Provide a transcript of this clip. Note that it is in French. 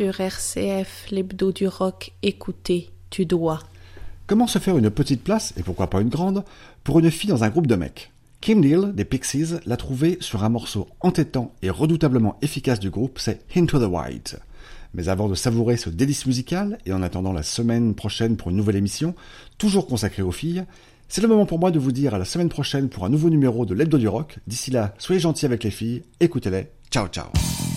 sur RCF, l'hebdo du rock, écoutez, tu dois. Comment se faire une petite place, et pourquoi pas une grande, pour une fille dans un groupe de mecs? Kim Deal, des Pixies, l'a trouvé sur un morceau entêtant et redoutablement efficace du groupe, c'est Into the White. Mais avant de savourer ce délice musical, et en attendant la semaine prochaine pour une nouvelle émission, toujours consacrée aux filles, c'est le moment pour moi de vous dire à la semaine prochaine pour un nouveau numéro de l'Hebdo du Rock. D'ici là, soyez gentils avec les filles, écoutez-les, ciao ciao.